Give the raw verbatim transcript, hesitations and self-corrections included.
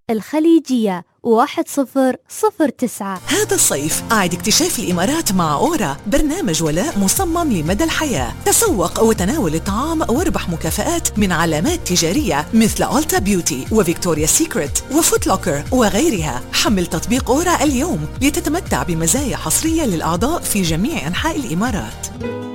الخليجية واحد صفر صفر تسعة. هذا الصيف أعد اكتشاف الإمارات مع أورا، برنامج ولاء مصمم لمدى الحياة. تسوق وتناول الطعام واربح مكافآت من علامات تجارية مثل ألتا بيوتي وفيكتوريا سيكريت وفوت لوكر وغيرها. حمل تطبيق أورا اليوم لتتمتع بمزايا حصرية للأعضاء في جميع أنحاء الإمارات.